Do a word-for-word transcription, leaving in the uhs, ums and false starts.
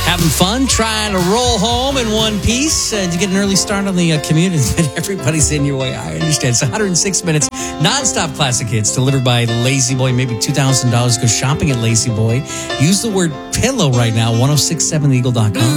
Having fun, trying to roll home in one piece. Uh, you get an early start on the uh, commute, and everybody's in your way. I understand. It's one hundred six minutes, nonstop classic hits delivered by Lazy Boy. Maybe two thousand dollars. Go shopping at Lazy Boy. Use the word pillow right now, ten sixty-seven the eagle dot com.